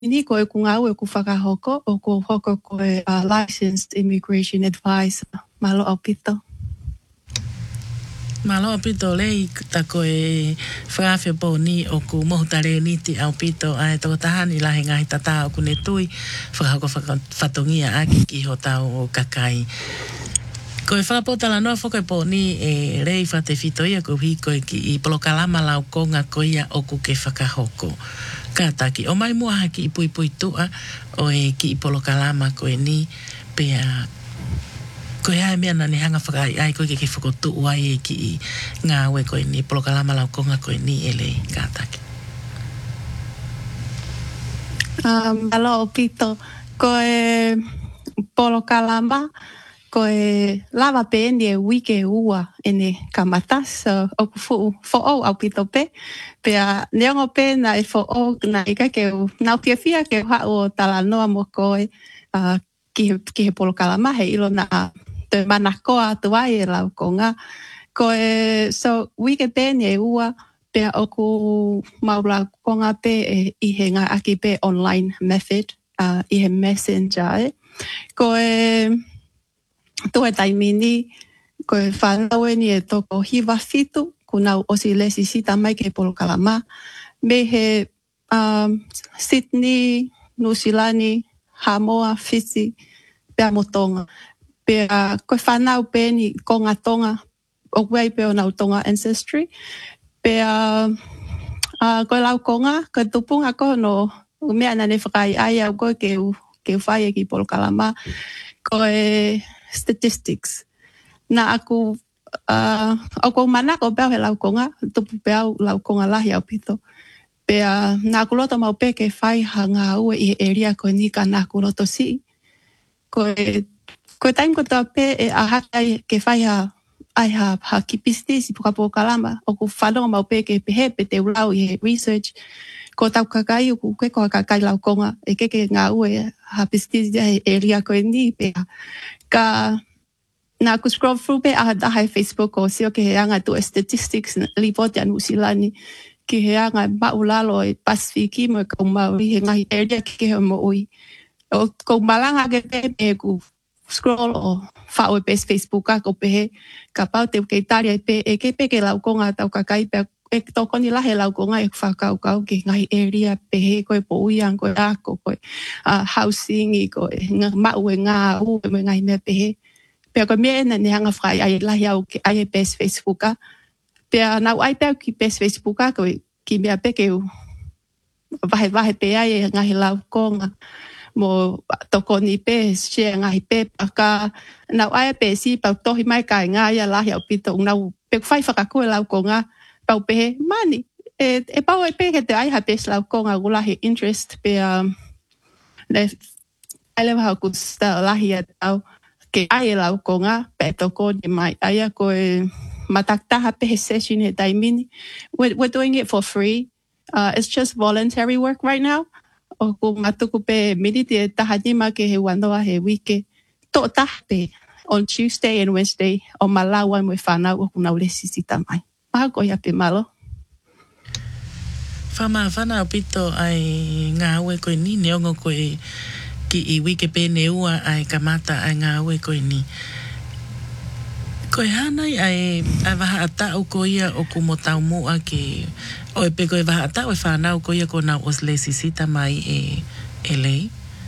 Ni koe ku ngau e ku whakahoko o ku hoko koe licensed immigration advisor. Malo au pito. Malo pito lei ta koe whawhi po ni o ku mohutare ni ti au pito ai toko tahani lahi ngahi tata o ku ne tui whakahoko whatongia aki ki ho tau o kakai. Koe whakapotala noa whaka po ni e rei whate whito ia ko hi koe ki i polokalama lau konga ko ia o ku ke whakahoko. Ka taki o mai mua haki i pui pui tua o e ki i polokalama koe ni pea koe hae mea na ne hanga whakai ai koe ke whakotu uai e ki i ngā ue koe ni polokalama lau konga koe ni e lei ka taki. Malo o pito. Koe polokalama koe lava pe eni e wike ua ene kamata so o ku fo'o au pito pe pea neongo pe na e fo'o na ika ke nau fia ke ha o tala noa mo koe ki he polokalama he ilo na te mana koa tuai e lau konga koe so wike pe eni e ua pea o ku maula konga pe i he ngā aki pe online method i he messenger koe Toe taimini, koe whanau e ni e toko hiwa fitu, kunau osi lesi sita mai ke polokalama. Me he Sydney, Nusilani, Hamoa, Fiji, pea motonga. Pea koe whanau pe ni konga tonga, o kuei pe o nau tonga ancestry. Pea koe lau konga, koe tupunga ko no mea nane whakai ai au koe ke whai e ki polokalama. Koe statistics. Na aku mana ko peo he lau konga, tupu peo lau konga lahi au pito. Pea na aku loto mau pe ke whai hanga ue i area koe ni ka na aku loto si. Koe taim ko ta pe e ahakai ke whai ha kipiste si puka kalama. O ku whanonga mau pe ke pehe pe te ulau i he research. Ko tau kakai uku ke ko kakai lau konga e keke ngā ue ha piste he area koe ni pea. Ka na aku scroll through pe aha Facebook o sio ke he anga tu statistics report ya Nusilani ki he anga maulalo e Pasifiki mo ka maui he ngahi area ki he mo ui o ko malanga ke pe ku scroll o fa o pe Facebook ko pe ka pau te ke taria pe e ke pe ke lau konga tau kakai pe e toko ni la he lau konga e whakau kau ke ngahi area pe he koe po uiang koe ako koe housing i koe mau e ngā u me ngahi mea pe he pea koe mea ena ne hanga whai ai lahi au ke ai e pes Facebooka pea nau ai pea ki pes Facebooka koe ki mea pe ke vahe pe ai e ngahi lau konga mo toko ni pe share ngahi pe paka nau ai pe si pau tohi mai kai ngā ia lahi au pito nau pe whai whakakua lau konga pau pehe mani e pau e pehe te ai ha pes lau konga ulahi interest pe le ai hau kusta lahi atau ke ai lau konga pe toko ni mai ai koe mataktaha pehe session he taimini we're doing it for free it's just voluntary work right now o ku matuku pe mini te tahani ma ke he wanoa he wike to tahpe on Tuesday and Wednesday o malawa mo whanau o kuna ulesi sita mai maha ko ia pe malo. Whana o pito ai ngā ue koe ni neongo koe ki i wike pe ne ua ai kamata ai ngā ue koe ni. Koe hanai ai waha ata o ko ia o ku motau mua ke o e pe koe waha ata o e whanau ko ia ko nau os le sisita mai e lei.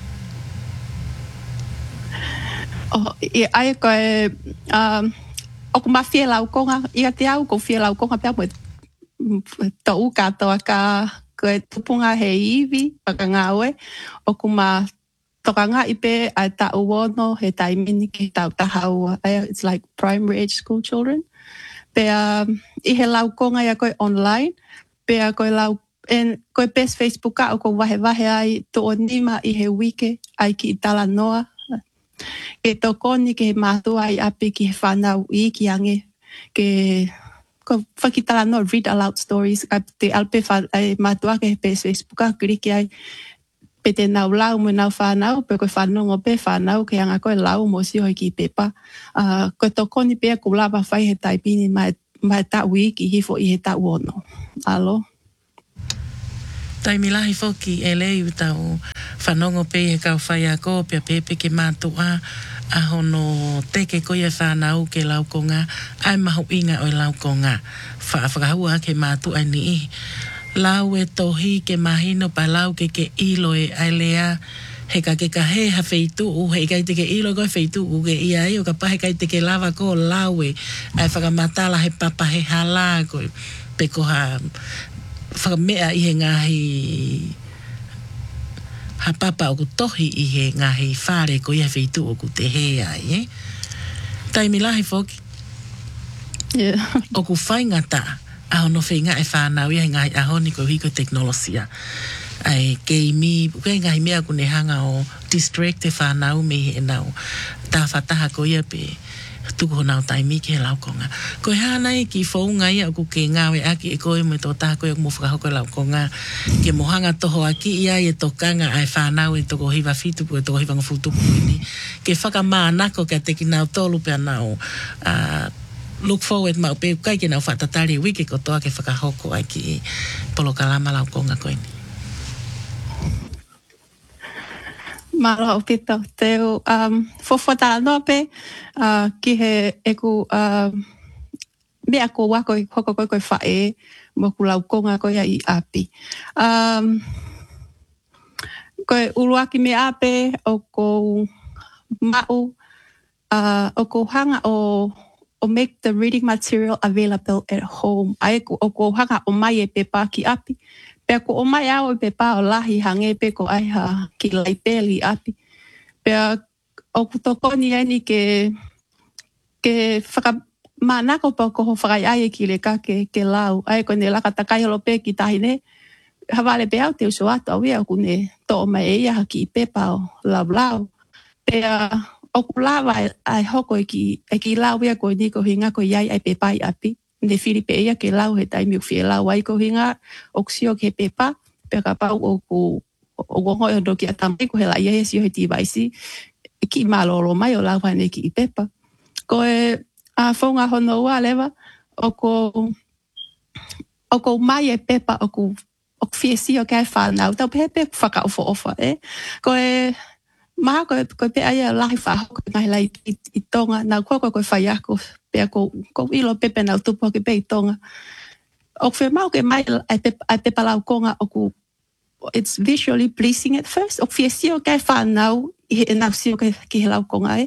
Ai koe o ku mawhia lau konga ia te au ko whia lau konga pia mo tau katoa ka koe tupunga he iwi paka ngā ue o ku ma toka ngā ipe a ta uono he taimini ki tau tahaua. It's like primary age school children. Pea i he lau konga ia koe online. Pea koe lau koe pes Facebook o ko wahe ai to o nima i he wike ai ki tala noa. Ke toko ni ke mātua ai api ki he whanau i ki ange ke ko whakitala no read aloud stories ka te alpe mātua ke he pes Facebook kiri ki ai pe te nau lau mo nau whanau pe koe whanongo pe whanau ke anga koe lau mo si hoi ki pepa koe toko ni pe ku lava whai he taipini mai ta wiki hifo i he ta uono alo Taimilahi foki e lei tau whanongo pe e kau whai a ko pia pepe ke mātua a hono teke koia whanau ke laukonga ai mahu inga o laukonga whakahua ke mātua ni i lau e tohi ke mahino pa lau ke ilo e ai lea he ka he ha feitu u he kai te ke ilo ko feitu u ke ia i o ka pahe kai te ke lava ko lau e ai whakamatala he papa he hala ko pe ko ha whakamea i he ngahi ha papa o ku tohi i he ngahi whare ko ia wheitu o ku te he ai taimilahi foki o ku whaingata a hono whainga e whanau i he ngahi ahoni ko hiko teknolosia ai kei mi kei ngahi mea ku ne hanga o district e whanau me he nau tā whataha ko ia pe tuku honau taimi ke laukonga. Ko hana e ki whaunga ia ku ke ngawe aki e koe me tō tā koe o mwhakahoko laukonga ke mohanga toho aki ia e tokanga ai whanau e toko hiwa whitupu e toko hiwa ngafutupu ni ke whakamānako ke te ki nau tolu pia nau look forward mau pe kai ke nau whatatari wiki ko toa ke whakahoko ai ki polokalama laukonga koe ni. Malo pito teu fofota no pe ki he eku me ako wako hoko ko fae mo ku laukonga ko ia I api ko uruaki me ape o ko mau o ko hanga o make the reading material available at home ai ko o ko hanga o mai e pe pa ki api pe ko o mai ao pe pa o lahi hange pe ko ai ha ki lai peli api pe o ku toko ni ani ke whaka manako pa ko ho whakai ai ki le ka ke lau ai ko ne la katakai lo pe ki tahine havale pe au te uso ato au ia ku ne to mai ia ki pe pa o lau pe o ku lava ai hoko ki lau ia ko ni ko hinga ko iai ai pe pai api ne Filipe ia ke lau he tai miu fie lau ai ko hinga oksio ke pepa pe ka pau o ku o go ho do ki atamai ko hela ia sio he ti vaisi ki malolo mai o lau ne ki pepa ko e a fonga hono wa leva o ko mai e pepa o fie sio ke fa na o pepe faka o fo ofa ko e ma ko pe ai la fa ko ngai lai I tonga na ko fa ya ko pe ko ilo pepe na tupo ke pe tonga o fe mau ke mai ai pepa la konga o ku it's visually pleasing at first o fie sio ke fa na na sio ke la konga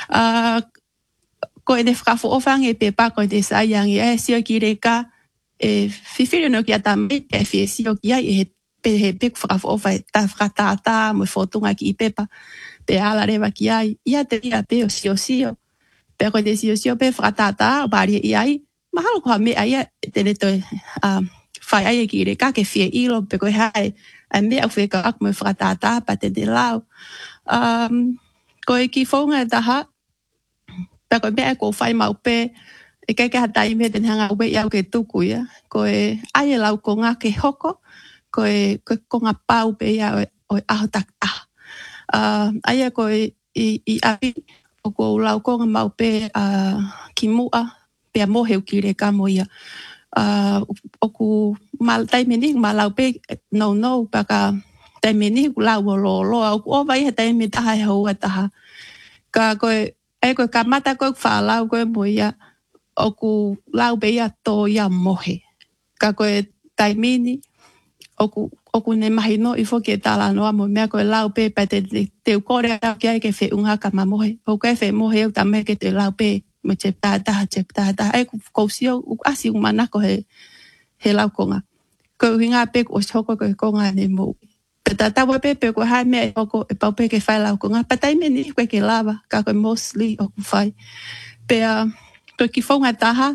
ko e fra fo ofang e pepa ko de sa yang sio ki reka fifiri no ki atame e fie sio ki ai pe he pe fra fo fa ta frata mo fotunga ki pepa pe ala reva ki ai ia te ia pe o sio pe ko de sio pe frata bari ai mahalo ko me ai te le to fa ai ki reka ke fie ilo pe ko hai ai me au fe ka ak mo frata pa te de lao ko ki fonga ta ha pe ko be ko fai mau pe e ke hatai me den hanga we ya ke tuku ya ko ai lau ko nga ke hoko ko nga pau pe ya o ahtak ai ko I api o ko lau ko nga mau pe ki mua pe mo he ki re ka mo ya o ku mal tai meni malau pe no pa ka tai meni lau lo o vai tai me ta ha ho ta ka ko ai ko ka mata ko fa lau ko mo ya o ku lau be ya to ya mohe ka ko tai meni o ku ne mahino I fo ke tala no mo me ko lau pe pa te ko re ke fe unga ka mohe o ke fe mohe o ta me ke te lau pe me che ta ai ko sio asi umana ko he lau konga ko hinga pe ko choko ko konga ne mo ta wa pe ko ha me ko pa pe ke fa lau konga pa tai meni ko ke lava ka ko mostly o ku fai pe to ki fonga taha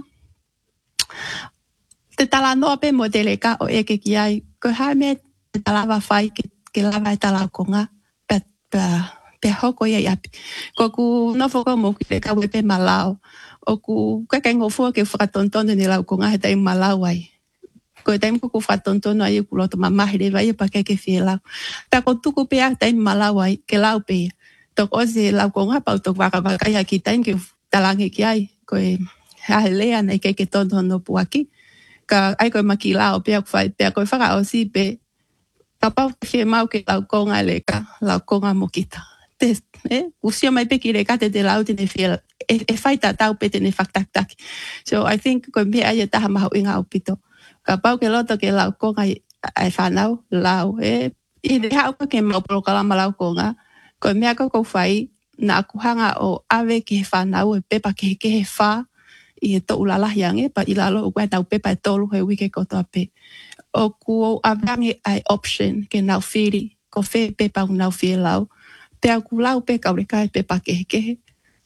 te tala no pe modele ka o ke ki ai ko ha me te tala va fai ke lava tala konga pe hoko ia api ko ku no foko mo ki ka we pe malao o ku ka ngo fo ke fra tonton de la konga he tai malao ai ko tai ko fra tonton ai ku lo to mama he vai pa ke fiela ta ko tu ku pe tai malao ai ke lau pe to ko se la konga pa to va ka ya ki tai ke talange ki ai ko ha lea nei ke tonton no pu aki ka ai ko makilao pe ko fai pe ko fa o si pe Kapau te fie mau ke lau konga leka, lau konga mokita. Usio mai peki leka te lau tene fie, fai tau pe tene faktaktaki. So I think ko mea ia taha mahu inga upito. Kapau ke loto ke lau konga ai whanau, lau, I le hau ka ke mau polokalama lau konga, ko mea ko fai, na aku hanga o awe ke he whanau, pepa ke he wha, I he to ulalahi ange, pa I lalo o kua tau pepa e tolu he wike kotoa pe. O ku avange ai option ke nau whiri, ko whe pepa nau whiri lau. Te au ku lau pe kaureka e pepa kehe.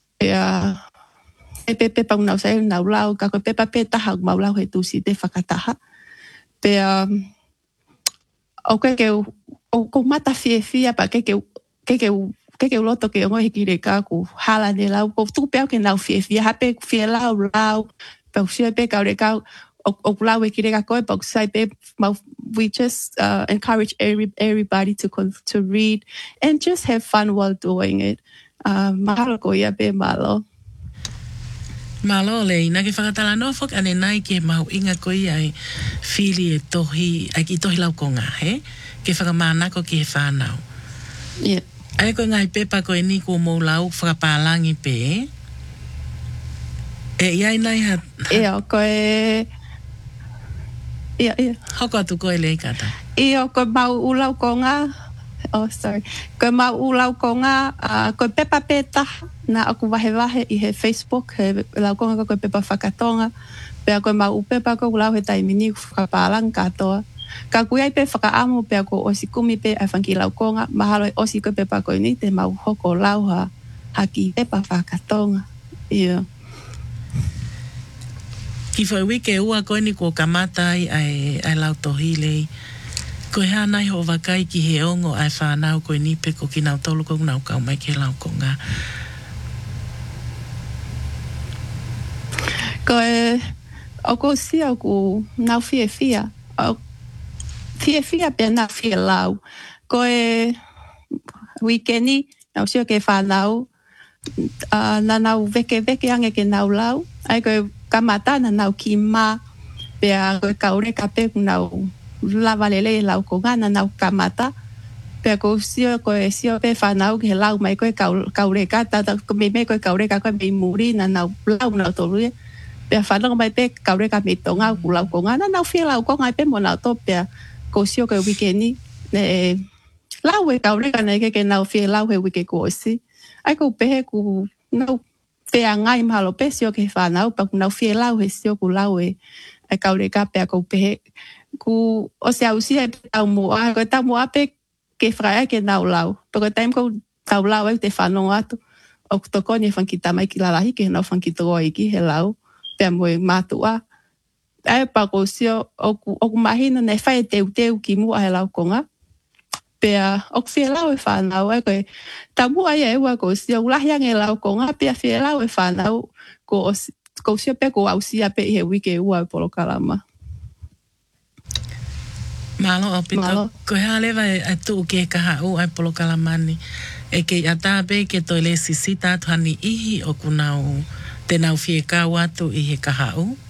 E pepa nau sai nau lau, ka ko pepa pe taha mau lau he tusi te whakataha. O ko mata fia pa ke loto ke ongo hiki reka ku hala ne lau, ko tu pe au ke nau fia, hape fia lau, pa usia pe kaureka o lau e kireka koe, pa usai pe, we just encourage everybody to read and just have fun while doing it. Mahalo ko ia pe malo. Malo le, ina ke whakatala no fok ane nai ke mau inga koi ai whili e tohi, ai ki tohi lau konga, he? Ke whakamanako ki he whanau. Yeah. Ai koe ngai pepa koe ni ko mou lau whakapalangi pe. Iai nai ha... Ia, koe... Ia. Hoko atu koe le kata. Ia, koe mau ulau konga... Oh, sorry. Koe mau ulau konga, koe pepa peta, na aku wahe I he Facebook, he lau konga koe pepa whakatonga, pea koe mau pepa koe ulau he taimini whakapalang katoa. Ka kuiai pe whakaamu pea ko osi kumi pe ai whanki lau konga, mahalo e osi koe pepa koe ni te mau hoko lau haki pepa whakatonga. Ia. Ki whai wike ua koe ni ko kamatai ai lau tohi lei. Koe hanai ho wakai ki he ongo ai whanau koe ni pe ko ki nau tolu kong nau kau mai ke lau konga. Koe, o ko sia ku nau fia. Fia pe nau fia lau. Koe, weekendi, nau sia ke whanau, na nau veke ange ke nau lau. Ai koe kamata na nau ki ma, pea koe kaure ka pe nau lava lele lau konga na nau kamata. Pea ko sio koe sio pe whanau ke lau mai koe kaure ka, tata me koe kaure ka koe me muri na nau lau nau tolu. Pea whanau mai pe kaure ka me tonga ku lau konga, na nau fia lau konga pe mo nau to pea ko sio koe weekendi. Lau e kaure ka nei ke nau fia lau he wike ko osi. Ai ko pehe ku nau fia ngai mahalo pe sio ke whanau, pa ku nau fia lau he sio ku lau e kaure ka pea ko pehe. Ku o se ausia e tau mua, ko tau mua pe ke whaia ke nau lau. Pako taim ko tau lau e te whanau atu. O toko ni whankita mai ki lalahi ke nau whankita oi ki he lau. Pea moe mātua. Ai pako sio, o ku mahina nei whae teu ki mua he lau konga. Pea o ku whia lau e whanau. Ai koe tau mua ia e ua ko sio, ulahi ange lau konga. Pea whia lau e whanau. Ko sio pe ko ausia pe i he wike ua e polokalama. Malo o pito. Koe halewa e tuu ke kaha u ai polokalamani. E ke ata pe ke toi le sisita atu hani ihi o kunau te nau fie kau atu i he kaha u?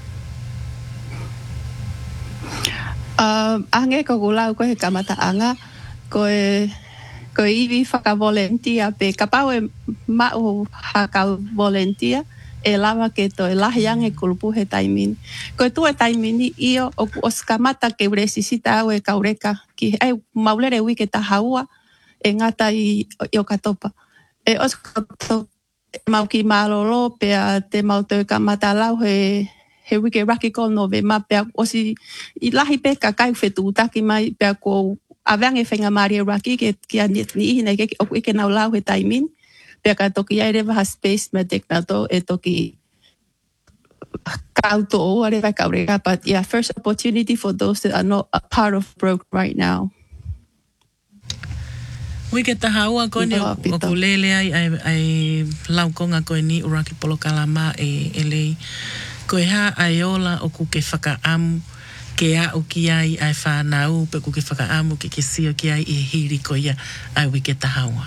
Ange ko kulau koe he kamata anga. Koe iwi whaka volunteer pe kapau e mau haka volunteer. E lava ke to e lahi ange kulupu he taimini. Koe tu e taimini io o ku oskamata ke ure sisita au e kaureka. Ki maulere wike ta haua e ngata i o katopa. E oskato mau ki malolo pea te mau te kamata lau he wike rakiko no ve ma pea osi i lahi pe kakai fetu taki mai pea ko avange whenga Maria Raki ke a ni ihine ke o ike nau lau he taimini. Pea ka toki ai rewa ha space me tekna to e toki kauto o rewa kaureka. But yeah, first opportunity for those that are not a part of Broke right now. Wike taha ua koe ni o kulele ai laukonga koe ni uraki polokalama e lei. Koe ha ai ola o ku ke whakaamu ke a o ki ai ai whanau pe ku ke whakaamu ke sio ki ai i hiri ko ia ai wike taha ua.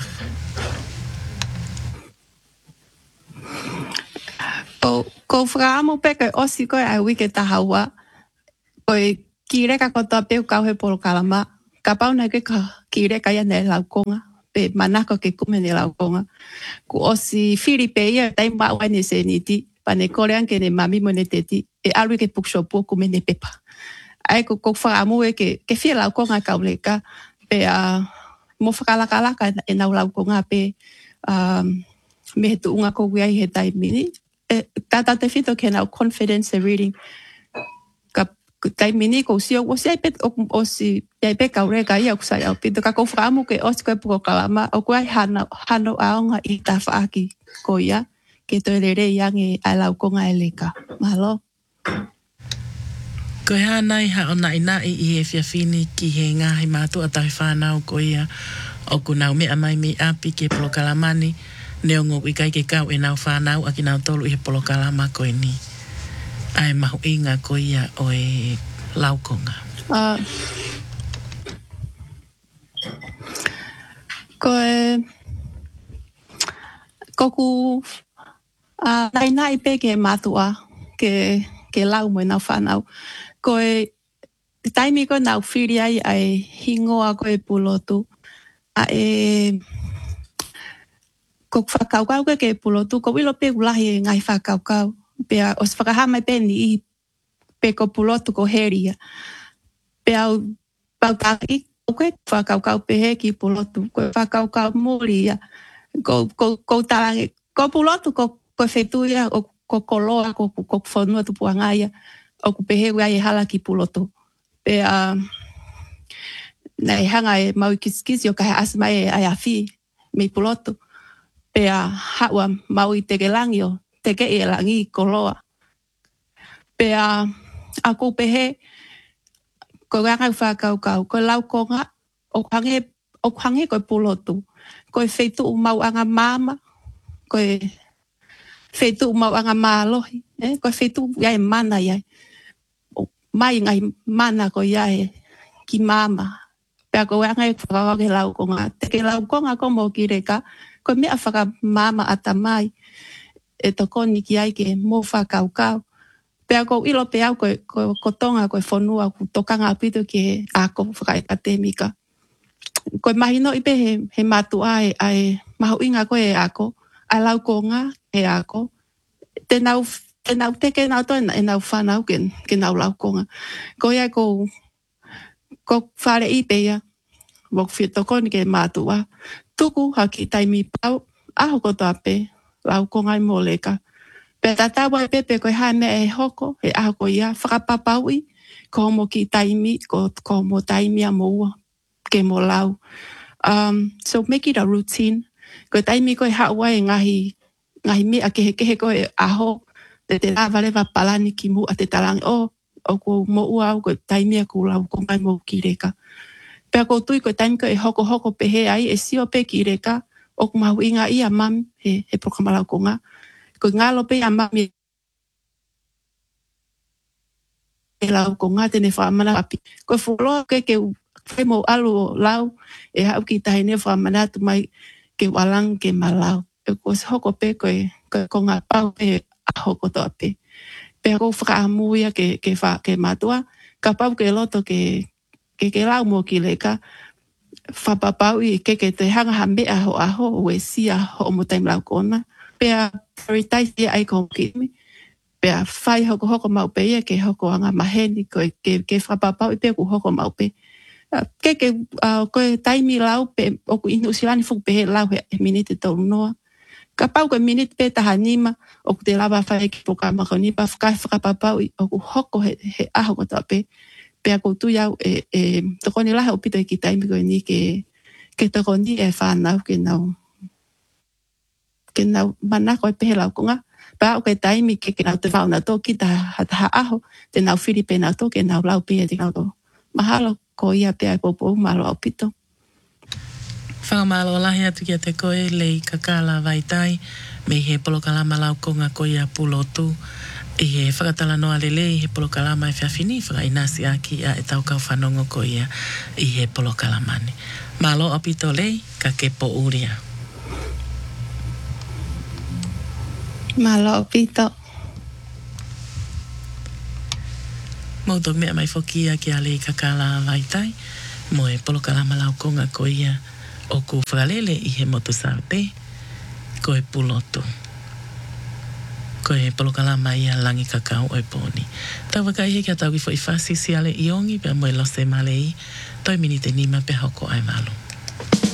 Ko whakaamu pe koe osi koe ai wike taha ua. Koe ki reka kotoa peu kau he polokalama. Ka pauna ke ka kire ka ia ne laukonga. Pe manako ke kume ne laukonga. Ku osi Filipe ia tai ma wani se niti. Pane korean ke ne mami mo ne teti. E alu ke pukshopo kume ne pepa. Ai ko whaamu e ke fia laukonga kauleka. Pe mo whakalaka e nau laukonga pe me he tuunga ko wia i he taimini. Tata te whito ke nau confidence reading. Ka taimini ko sio o si aipet o si aipe kaure ka ia kusai au pito ka ko whaamu ke osi koe puko kalama o koe hano aonga i ta whaaki ko ia ke toi rere iange ai laukonga e leka. Mahalo. Ko hana i hao na ina i he whiawhini ki he ngahi mātua tahi whanau ko ia o ku nau mea mai mi api ke polokalamani neongo i kai ke kau e nau whanau a ki nau tolu i he polokalama ko ni. Ai mahu inga ko ia o e laukonga. Ko e koku naina i pe ke mātua ke lau mo nau whanau. Ko e taimi ko nau whiri ai hingoa ko e pulotu. Ko whakaukau ke pulotu, ko wilo pe ulahi ngai whakaukau. Pea os whakahama pe ni i pe ko pulotu ko heria. Pea au pautaki, ko whakaukau pe he ki pulotu. Ko whakaukau mori ia. Ko tarangi, ko pulotu ko whetuia, ko koloa, ko whanua tupuanga ia. O ku pehe ua e hala ki pulotu. Pea nei hanga e mau kiskisi o kahe asma e ai awhi me pulotu. Pea haua mau i teke langi o teke e langi koloa. Pea ako pehe ko ranga whakaukau, ko laukonga o hange ko pulotu. Ko e whetu mau anga mama, ko e whetu mau anga mālohi, ko e whetu iai mana iai. Mai ngai mana ko iai ki mama. Pea ko ranga e whakakau ke laukonga. Teke laukonga ko mo ki reka, ko mea whaka mama ata mai e tokoni ki ai ke mo whakaukau. Pea ko ilo pe au ko tonga ko whanua ku tokanga apito ke ako whakaekatemika. Ko mahino ipe he matua ai mahu inga ko e ako, ai laukonga e ako. Te nau teke nau to e nau whanau ke nau laukonga. Ko ia ko whare ipe ia, wok whia tokoni ke matua. Tuku haki taimi pau, aho ko tape, laukonga i moleka. Pe tatawa e pepe ko hae mea e hoko, e aho ko ia, whakapapaui, ko mo ki taimi, ko mo taimi a moua, ke mo lau. So make it a routine. Ko taimi ko e haua e ngahi mea kehe ko e aho, te lavale wa palani ki mu a te talangi, o ko mo ua ko taimi a ko lau kongai mo ki reka. Pea ko tui ko taimi ko e hoko pehe ai, e sio pe ki reka, o ku mahu inga ia mami, he prokamalau ko ngā. Ko ngā lope a mami e lau ko ngā tene whaamana api. Ko whuloa ke whai mo alu o lau, e hau ki tahi ne whaamana tu mai ke walang ke malau. E ko se hoko pe ko ngā pau pe a hoko to api. Pea ko whakaamuia ke matua, ka pau ke loto ke lau mo ki leka, whapapau i ke te hanga ha mea ho aho, o e sia ho mo taim lau kona. Pea prioritize ia ai ko kimi. Pea whai hoko mau pe ia ke hoko anga maheni ko ke whapapau i pe ku hoko mau pe. Ko taimi lau pe o ku inu silani fuku pe he lau he minute tau noa. Ka pau ko minute pe taha nima o ku te lava whai ki poka mako nipa whakapapau i o ku hoko he aho ko tau pe. Pea ko tu iau tokoni lahe o pito i ki taimi ko ni ke tokoni e whanau ke nau manako e pehe lau kunga. Pea o ke taimi ke nau te whau na tō ki ta ha aho, te nau Filipe na tō ke nau lau pia te nau tō. Mahalo ko ia pea e popo malo au pito. Whakamalo lahi atu kia te koe lei kakala vaitai me he polokalama lau konga ko ia pulotu. I he whakatala noa lele i he polokalama e whiawhini whakainasi aki a e tau kau whanongo ko ia i he polokalamani. Malo au pito lei ka ke po uria. Malo pito. Mauto mea mai whokia ki a lei kakala vaitai. Mo e polokalama lau konga ko ia o ku whakalele I he motu saute ko e puloto. Ko e polokalama ia langi kakao o e poni. Tau wakai he kia tau ki fo I whasi siale I ongi pe mo e lose malei toi minite nima pe hoko ai malo.